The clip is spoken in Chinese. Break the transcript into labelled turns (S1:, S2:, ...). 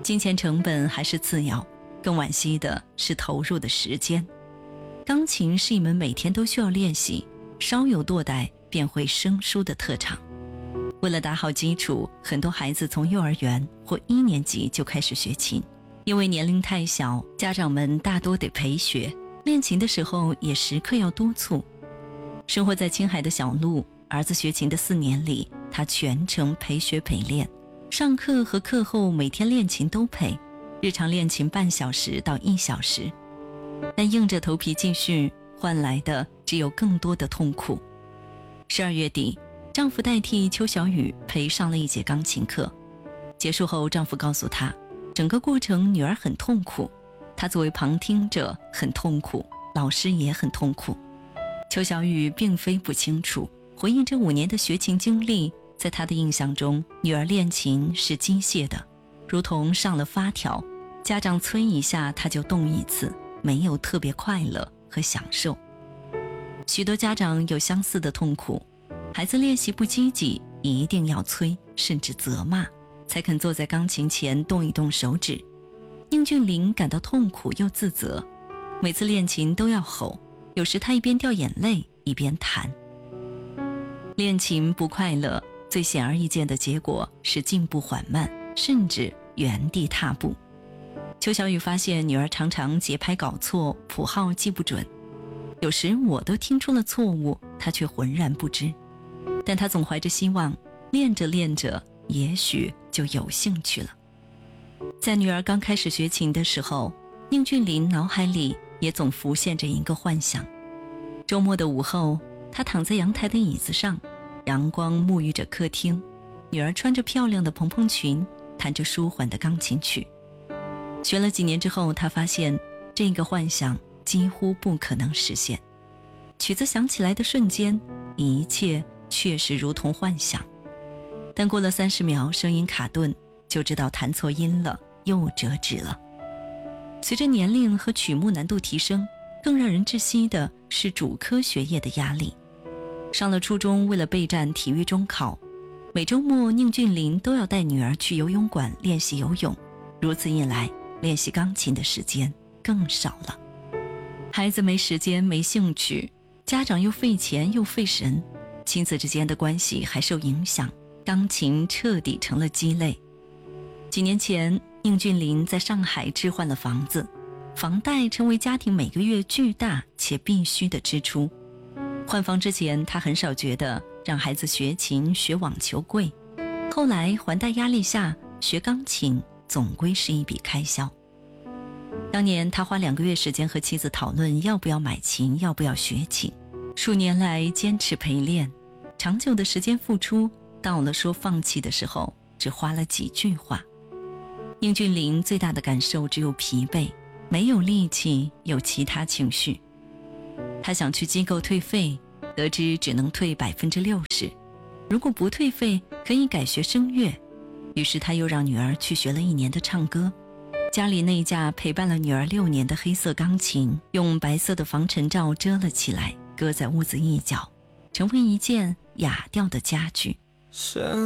S1: 金钱成本还是次要，更惋惜的是投入的时间。钢琴是一门每天都需要练习，稍有堕怠便会生疏的特长。为了打好基础，很多孩子从幼儿园或1年级就开始学琴，因为年龄太小，家长们大多得陪学，练琴的时候也时刻要督促。生活在青海的小陆，儿子学琴的4年里，他全程陪学陪练，上课和课后每天练琴都陪，日常练琴半小时到1小时。但硬着头皮继续，换来的只有更多的痛苦。12月底，丈夫代替邱小雨陪上了1节钢琴课。结束后，丈夫告诉她，整个过程女儿很痛苦，她作为旁听者很痛苦，老师也很痛苦。邱小雨并非不清楚，回忆这5年的学琴经历，在她的印象中，女儿练琴是机械的，如同上了发条，家长催一下她就动一次，没有特别快乐和享受。许多家长有相似的痛苦，孩子练习不积极，一定要催，甚至责骂，才肯坐在钢琴前动一动手指。宁俊霖感到痛苦又自责，每次练琴都要吼，有时他一边掉眼泪一边弹。练琴不快乐，最显而易见的结果是进步缓慢，甚至原地踏步。邱小雨发现女儿常常节拍搞错，谱号记不准，有时我都听出了错误，她却浑然不知。但她总怀着希望，练着练着，也许就有兴趣了。在女儿刚开始学琴的时候，宁俊霖脑海里也总浮现着一个幻想。周末的午后，他躺在阳台的椅子上，阳光沐浴着客厅，女儿穿着漂亮的蓬蓬裙，弹着舒缓的钢琴曲。学了几年之后，他发现这个幻想几乎不可能实现。曲子响起来的瞬间，一切确实如同幻想，但过了30秒，声音卡顿，就知道弹错音了，又折纸了。随着年龄和曲目难度提升，更让人窒息的是主科学业的压力。上了初中，为了备战体育中考，每周末宁俊霖都要带女儿去游泳馆练习游泳，如此一来，练习钢琴的时间更少了。孩子没时间没兴趣，家长又费钱又费神，亲子之间的关系还受影响，钢琴彻底成了鸡肋。几年前，宁俊霖在上海置换了房子，房贷成为家庭每个月巨大且必须的支出。换房之前，他很少觉得让孩子学琴学网球贵，后来还贷压力下学钢琴总归是一笔开销。当年他花2个月时间和妻子讨论要不要买琴，要不要学琴，数年来坚持陪练，长久的时间付出，到了说放弃的时候，只花了几句话。宁俊霖最大的感受只有疲惫，没有力气有其他情绪。他想去机构退费，得知只能退60%，如果不退费可以改学声乐，于是他又让女儿去学了1年的唱歌。家里那架陪伴了女儿6年的黑色钢琴，用白色的防尘罩遮了起来，搁在屋子一角，成为一件哑掉的家具。